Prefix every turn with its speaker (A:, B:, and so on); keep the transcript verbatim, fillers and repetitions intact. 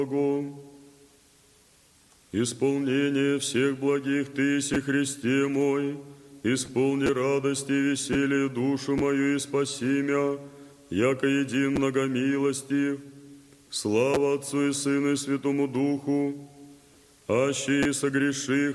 A: Исполнение всех благих Ты еси, Христе мой, исполни радости и веселье душу мою и спаси мя, яко един многомилостив. Слава Отцу и Сыну и Святому Духу, аще и согреших